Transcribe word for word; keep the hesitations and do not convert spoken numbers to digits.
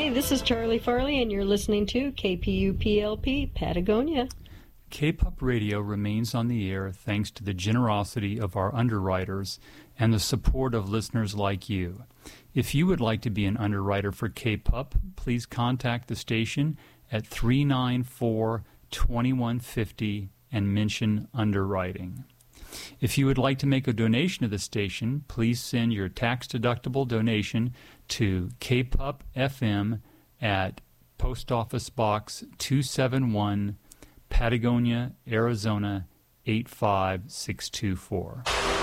Hi, this is Charlie Farley, and you're listening to K P U P L P, Patagonia. K-Pup Radio remains on the air thanks to the generosity of our underwriters and the support of listeners like you. If you would like to be an underwriter for K-Pup, please contact the station at three nine four, two one five zero and mention underwriting. If you would like to make a donation to the station, please send your tax-deductible donation to K P U P F M at Post Office Box two seventy-one, Patagonia, Arizona eight five six two four.